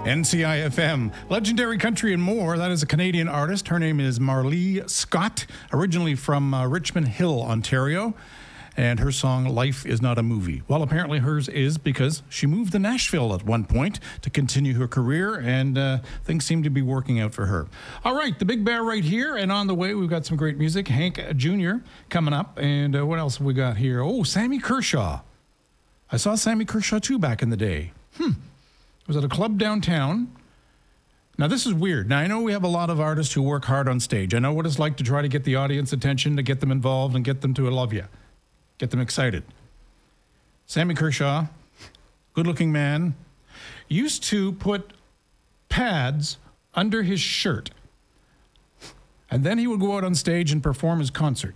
NCIFM, Legendary Country and More. That is a Canadian artist. Her name is Marlee Scott, originally from Richmond Hill, Ontario. And her song, Life is Not a Movie. Well, apparently hers is, because she moved to Nashville at one point to continue her career, and things seem to be working out for her. All right, the Big Bear right here, and on the way, we've got some great music. Hank Jr. coming up, and what else have we got here? Oh, Sammy Kershaw. I saw Sammy Kershaw, too, back in the day. I was at a club downtown. Now, this is weird. Now, I know we have a lot of artists who work hard on stage. I know what it's like to try to get the audience attention, to get them involved, and get them to love you. Get them excited. Sammy Kershaw, good-looking man, used to put pads under his shirt. And then he would go out on stage and perform his concert.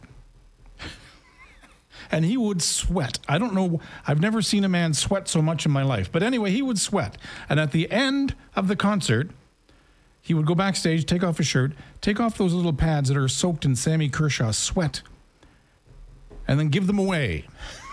And he would sweat. I don't know, I've never seen a man sweat so much in my life. But anyway, he would sweat. And at the end of the concert, he would go backstage, take off his shirt, take off those little pads that are soaked in Sammy Kershaw's sweat, and then give them away.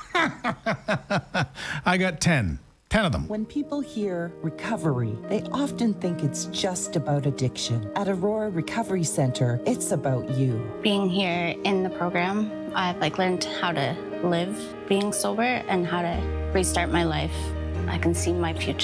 I got 10 of them. When people hear recovery, they often think it's just about addiction. At Aurora Recovery Center, it's about you. Being here in the program, I've learned how to live being sober and how to restart my life. I can see my future.